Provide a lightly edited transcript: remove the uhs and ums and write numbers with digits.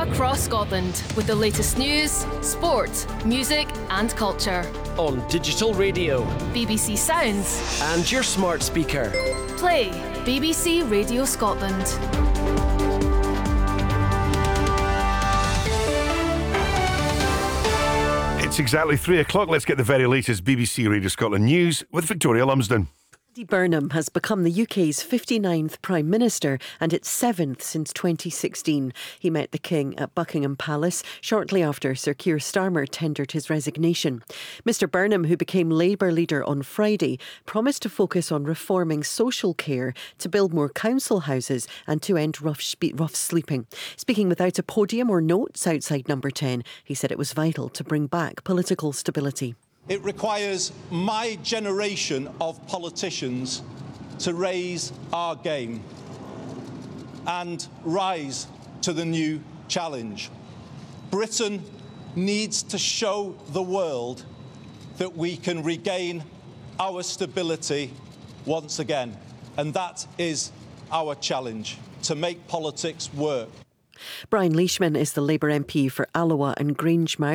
across Scotland with the latest news, sport, music and culture. On digital radio, BBC Sounds and your smart speaker. Play BBC Radio Scotland. It's exactly 3 o'clock. Let's get the very latest BBC Radio Scotland news with Victoria Lumsden. Andy Burnham has become the UK's 59th Prime Minister and its 7th since 2016. He met the King at Buckingham Palace shortly after Sir Keir Starmer tendered his resignation. Mr Burnham, who became Labour leader on Friday, promised to focus on reforming social care, to build more council houses and to end rough sleeping. Speaking without a podium or notes outside Number 10, he said it was vital to bring back political stability. It requires my generation of politicians to raise our game and rise to the new challenge. Britain needs to show the world that we can regain our stability once again. And that is our challenge, to make politics work. Brian Leishman is the Labour MP for Alloa and Grangemouth.